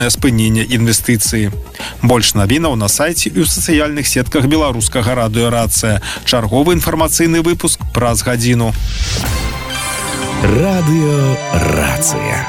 спынення інвестыцыі. Больш навінаў на сайце і ў сацыяльных сетках беларускага радыё «Рацыя». Чарговы інфармацыйны выпуск праз гадзіну. Радыё «Рацыя».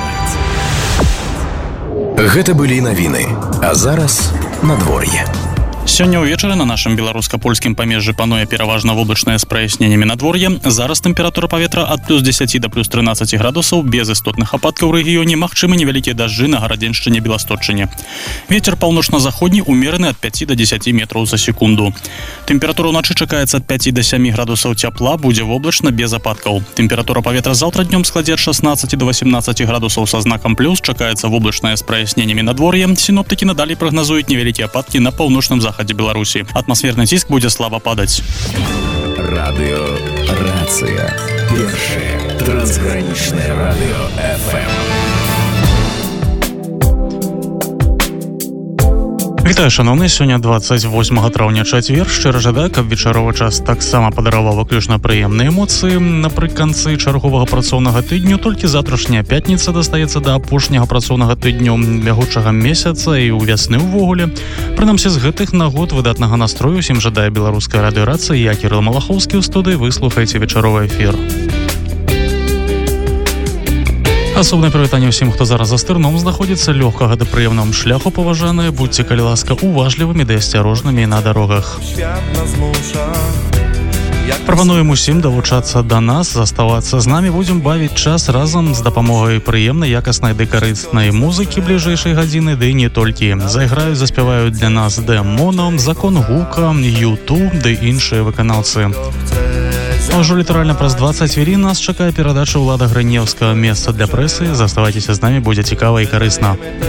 Гэта былі навіны, а зараз надвор'е. Сёння ўвечары на нашым беларуска-польскім памежжы пануе пераважна воблачнае з праясненнямі надвор'е. Зараз тэмпература паветра ад плюс 10 да плюс 13 градусаў, без істотных ападкаў у рэгіёне, магчымы невялікія дажджы на Гарадзеншчыне, Беласточчыне. Вецер паўночна-заходні умераны ад 5 да 10 метраў за секунду. Тэмпература ўначы чакаецца ад 5 да 7 градусаў цяпла, будзе воблачна без ападкаў. Тэмпература паветра заўтра днём складзе ад 16 да 18 градусаў са знакам плюс, чакаецца воблачнае з праясненнямі надвор'е. Сіноптыкі надалей прагназуюць невялікія ападкі на паўночным захадзе Беларусі. Атмасферны ціск будзе слаба падаць. Радыё «Рацыя». Першае трансгранічнае радыё FM. Вітаю, шановныя, сёння 28 траўня чацвер. Шчыра жадаю, каб вечаровы час таксама падараваў выключна прыемныя эмоцыі. Напрыканцы чарговага працоўнага тыдню толькі завтрашняя пятніца дастаецца да апошняга працоўнага тыдню бягучага месяца і ў вясны ўвогуле. Прынамсі з гэтых нагод выдатнага настрою усім жадае беларуская радыё «Рацыя». Я Кірыл Малахоўскі ў студыі, вы слухаеце вечаровы эфір. Асобнае прывітанне ўсім, хто зараз за стырном знаходзіцца, лёгкага да прыемнаму шляху, паважаныя, будьце, калі ласка, уважлівымі ды асцярожнымі на дарогах. Прапануем усім далучацца да нас, заставацца з намі, будзем бавіць час разам з дапамогай прыемнай, якаснай ды карыснай музыкі бліжэйшай гадзіны, ды не толькі. Зайграюць, заспяваюць для нас Дэмоном, Закон гука, YouTube ды іншыя выканаўцы. А ўжо літаральна праз 20 хвілін нас чакае перадача Ўлада Грынеўскага «Месца для прэсы». Заставайцеся з намі, будзе цікава і карысна.